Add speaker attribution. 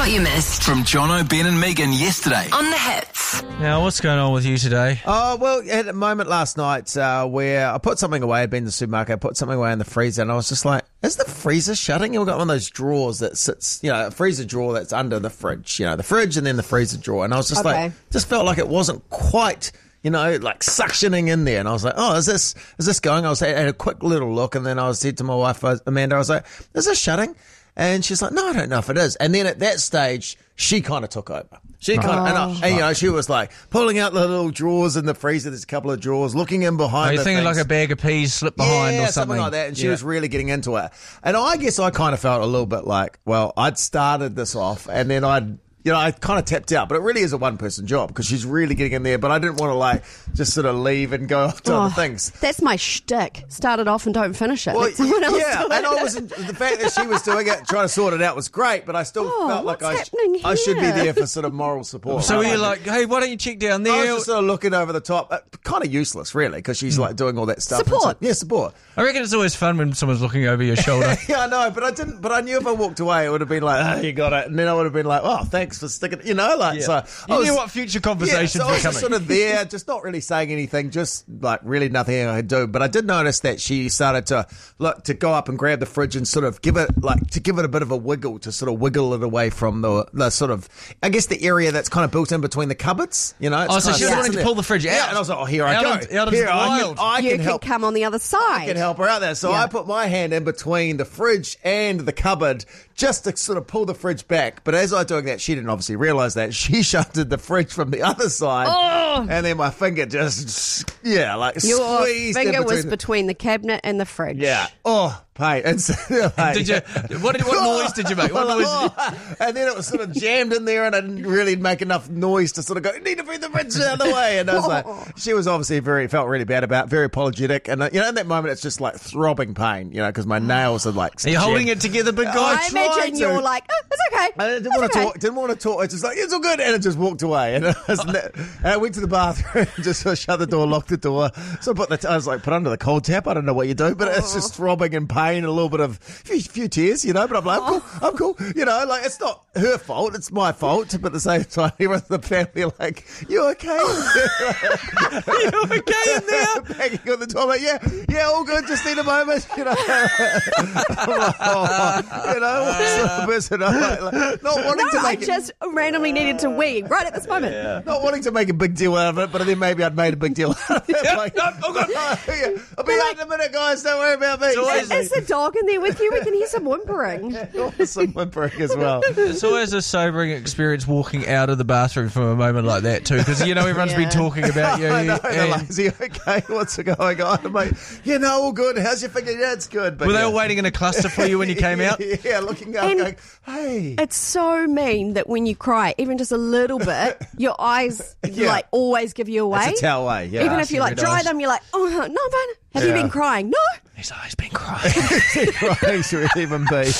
Speaker 1: what you missed
Speaker 2: From Jono, Ben and Megan yesterday.
Speaker 1: on the hits.
Speaker 3: Now, what's going on with you today?
Speaker 4: Oh, well, at a moment last night where I put something away. I'd been to the supermarket, I put something away in the freezer, and I was just like, is the freezer shutting? We've got one of those drawers that sits, a freezer drawer that's under the fridge, the fridge and then the freezer drawer. And I was just just felt like it wasn't quite, like suctioning in there. And I was like, oh, is this going? I had a quick little look, and then I said to my wife, Amanda, I was like, is this shutting? And she's like, no, I don't know if it is. And then at that stage, she kind of took over. She she was like pulling out the little drawers in the freezer. There's a couple of drawers, looking in behind.
Speaker 3: Are you thinking
Speaker 4: things.
Speaker 3: like a bag of peas slipped behind or something
Speaker 4: like that? And she was really getting into it. And I guess I kind of felt a little bit like, well, I'd started this off, and then I kind of tapped out, but it really is a one-person job because she's really getting in there. But I didn't want to just sort of leave and go off to other things.
Speaker 5: That's my shtick. Start it off and don't finish it. Let someone else do it.
Speaker 4: And I wasn't. The fact that she was doing it, trying to sort it out, was great. But I still felt like I should be there for sort of moral support.
Speaker 3: So you're like, hey, why don't you check down there?
Speaker 4: I was just sort of looking over the top. Kind of useless, really, because she's like doing all that stuff.
Speaker 5: Support.
Speaker 4: Support.
Speaker 3: I reckon it's always fun when someone's looking over your shoulder.
Speaker 4: Yeah, I know, but I didn't. But I knew if I walked away, it would have been like, oh, you got it, and then I would have been like, oh, thanks for sticking. So
Speaker 3: you knew what future conversations
Speaker 4: so
Speaker 3: were
Speaker 4: I was
Speaker 3: coming.
Speaker 4: just sort of there, just not really saying anything, just like really nothing I could do. But I did notice that she started to go up and grab the fridge and sort of give it a bit of a wiggle, to sort of wiggle it away from the sort of, I guess, the area that's kind of built in between the cupboards.
Speaker 3: So she was wanting to pull the fridge out.
Speaker 4: Yeah, and I was like, oh, here I go.
Speaker 3: Out of the wild.
Speaker 4: I
Speaker 5: You
Speaker 4: can help.
Speaker 5: come on the other side.
Speaker 4: I can help her out there. So I put my hand in between the fridge and the cupboard just to sort of pull the fridge back. But as I was doing that, she didn't obviously realise that. She shunted the fridge from the other side. Oh. And then my finger just,
Speaker 5: Your
Speaker 4: squeezed
Speaker 5: finger was between the cabinet and the fridge.
Speaker 4: Yeah. Oh, pain. And so,
Speaker 3: Did you? What noise did you make? What noise?
Speaker 4: And then it was sort of jammed in there, and I didn't really make enough noise to sort of go, need to bring the fridge out of the way. And I was like, she was obviously felt really bad about it, very apologetic. And, in that moment, it's just like throbbing pain, because my nails are like.
Speaker 3: Are you holding it together, big guy?
Speaker 5: I imagine you're like, oh, it's okay.
Speaker 4: I didn't want to talk. It's just like, it's all good. And it just walked away. And I went to the bathroom, just shut the door, locked the door. So I was like, put under the cold tap. I don't know what you do, but it's just throbbing in pain, a little bit of few tears, but I'm like, I'm cool. Like, it's not her fault, it's my fault. But at the same time, everyone in the family are like, you okay?
Speaker 3: You okay in there?
Speaker 4: Banging on the door, like, yeah, all good, just need a moment, I'm like, what's the person? I'm like, not wanting to make
Speaker 5: I just randomly needed to wee right at this moment.
Speaker 4: Not wanting to make a big deal out of it, but then maybe I'd made a big deal out of it. I'll be out in a minute, guys, don't worry about me.
Speaker 5: Is the dog in there with you? We can hear some whimpering.
Speaker 4: Some whimpering as well.
Speaker 3: It's always a sobering experience walking out of the bathroom from a moment like that too, because everyone's been talking about you.
Speaker 4: I know, like, is he okay? What's going on? I'm like, all good. How's your finger? Yeah, it's good. But
Speaker 3: were they all waiting in a cluster for you when you came out?
Speaker 4: Yeah, looking up, going, hey.
Speaker 5: It's so mean that when you cry, even just a little bit, your eyes always give you away.
Speaker 4: It's a tell away. Yeah,
Speaker 5: even if you dry them, you're like, oh no, man. Have you been crying? No.
Speaker 3: His eyes been crying.
Speaker 4: Crying should even be.